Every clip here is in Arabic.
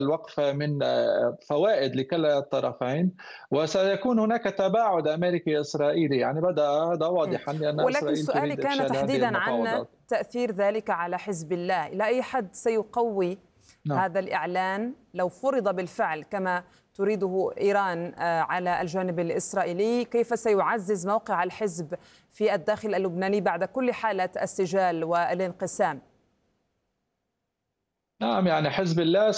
الوقف من فوائد لكلا الطرفين، وسيكون هناك تباعد أمريكي إسرائيلي، يعني بدأ هذا مم. واضحا لأن ولكن إسرائيل سؤالي تريد كان إفشال هذه تحديدا عن المفاوضات. تأثير ذلك على حزب الله. إلى أي حد سيقوي نعم. هذا الإعلان لو فرض بالفعل كما تريده إيران على الجانب الإسرائيلي؟ كيف سيعزز موقع الحزب في الداخل اللبناني بعد كل حالة السجال والانقسام؟ نعم، يعني حزب الله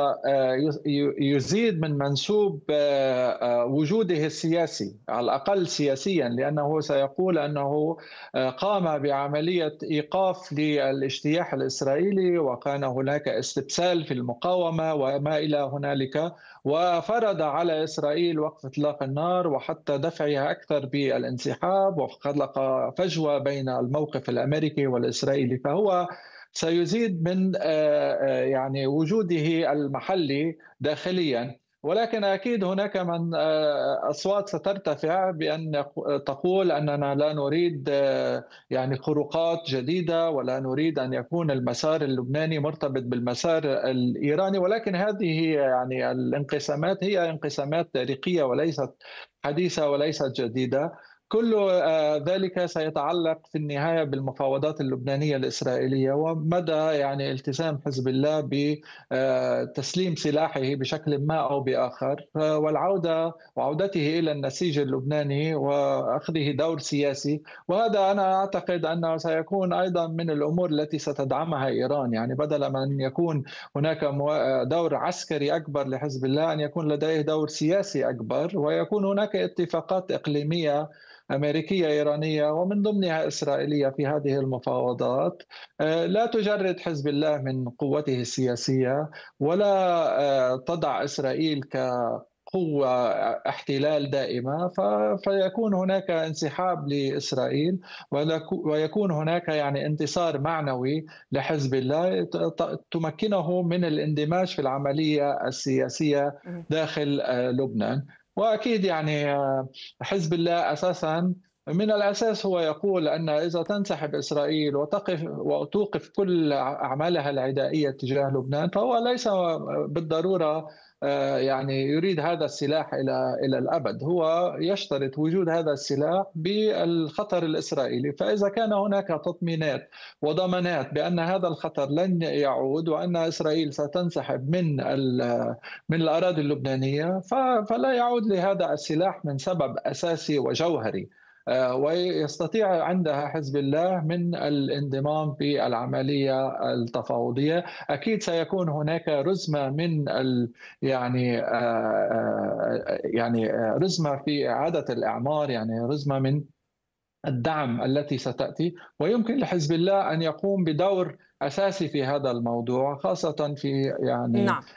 سيزيد من منسوب وجوده السياسي، على الأقل سياسيا، لأنه سيقول أنه قام بعملية إيقاف للاجتياح الإسرائيلي، وكان هناك استبسال في المقاومة وما إلى هنالك، وفرض على إسرائيل وقف إطلاق النار وحتى دفعها أكثر بالانسحاب، وخلق فجوة بين الموقف الأمريكي والإسرائيلي. فهو سيزيد من يعني وجوده المحلي داخليا. ولكن أكيد هناك من أصوات سترتفع بأن تقول أننا لا نريد يعني خروقات جديدة، ولا نريد أن يكون المسار اللبناني مرتبط بالمسار الإيراني. ولكن هذه يعني الانقسامات هي انقسامات تاريخية وليست حديثة وليست جديدة. كل ذلك سيتعلق في النهاية بالمفاوضات اللبنانية الإسرائيلية، ومدى يعني التزام حزب الله بتسليم سلاحه بشكل ما أو بآخر، وعودته إلى النسيج اللبناني وأخذه دور سياسي. وهذا أنا أعتقد أنه سيكون أيضا من الأمور التي ستدعمها إيران، يعني بدل من أن يكون هناك دور عسكري أكبر لحزب الله، أن يكون لديه دور سياسي أكبر، ويكون هناك اتفاقات إقليمية أمريكية إيرانية ومن ضمنها إسرائيلية في هذه المفاوضات، لا تجرد حزب الله من قوته السياسية، ولا تضع إسرائيل كقوة احتلال دائمة. فيكون هناك انسحاب لإسرائيل، ويكون هناك يعني انتصار معنوي لحزب الله تمكنه من الاندماج في العملية السياسية داخل لبنان. وأكيد يعني حزب الله أساسا من الأساس هو يقول أن إذا تنسحب إسرائيل وتوقف كل أعمالها العدائية تجاه لبنان، فهو ليس بالضرورة يعني يريد هذا السلاح إلى الأبد. هو يشترط وجود هذا السلاح بالخطر الإسرائيلي. فإذا كان هناك تطمينات وضمانات بأن هذا الخطر لن يعود، وأن إسرائيل ستنسحب من الأراضي اللبنانية، فلا يعود لهذا السلاح من سبب أساسي وجوهري، ويستطيع عندها حزب الله من الانضمام في العملية التفاوضية. أكيد سيكون هناك رزمة من يعني رزمة في إعادة الإعمار، يعني رزمة من الدعم التي ستأتي، ويمكن لحزب الله أن يقوم بدور أساسي في هذا الموضوع، خاصة في يعني نعم.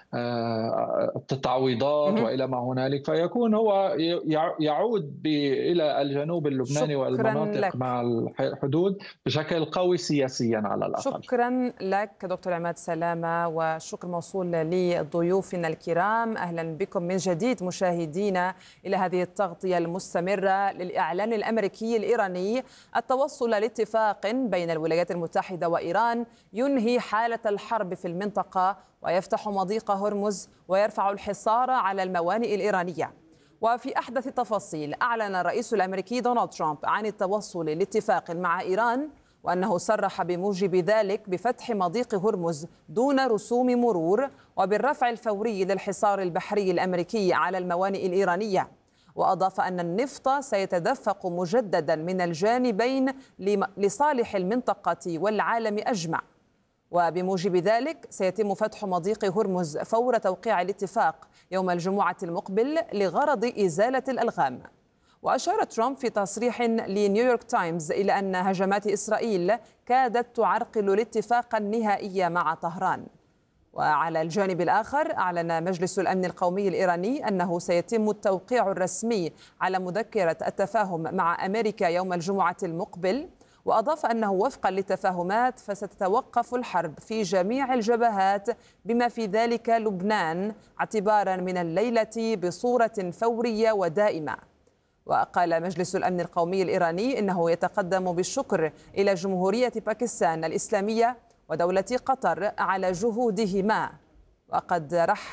التعويضات وإلى ما هنالك. فيكون هو يعود إلى الجنوب اللبناني شكرا والمناطق لك. مع الحدود بشكل قوي سياسيا على الأقل. شكرا لك دكتور عماد سلامة، والشكر موصول لضيوفنا الكرام. أهلا بكم من جديد مشاهدينا إلى هذه التغطية المستمرة للإعلان الأمريكي الإيراني التوصل لاتفاق بين الولايات المتحدة وإيران ينهي حالة الحرب في المنطقة ويفتح مضيق هرمز ويرفع الحصار على الموانئ الإيرانية. وفي أحدث التفاصيل، أعلن الرئيس الأمريكي دونالد ترامب عن التوصل لاتفاق مع إيران، وأنه صرح بموجب ذلك بفتح مضيق هرمز دون رسوم مرور وبالرفع الفوري للحصار البحري الأمريكي على الموانئ الإيرانية. وأضاف أن النفط سيتدفق مجددا من الجانبين لصالح المنطقة والعالم أجمع. وبموجب ذلك سيتم فتح مضيق هرمز فور توقيع الاتفاق يوم الجمعة المقبل لغرض إزالة الألغام. وأشار ترامب في تصريح لنيويورك تايمز إلى أن هجمات إسرائيل كادت تعرقل الاتفاق النهائي مع طهران. وعلى الجانب الآخر، أعلن مجلس الأمن القومي الإيراني أنه سيتم التوقيع الرسمي على مذكرة التفاهم مع أمريكا يوم الجمعة المقبل. وأضاف أنه وفقا للتفاهمات فستتوقف الحرب في جميع الجبهات بما في ذلك لبنان اعتبارا من الليلة بصورة فورية ودائمة. وقال مجلس الأمن القومي الإيراني إنه يتقدم بالشكر إلى جمهورية باكستان الإسلامية ودولة قطر على جهودهما. وقد رحب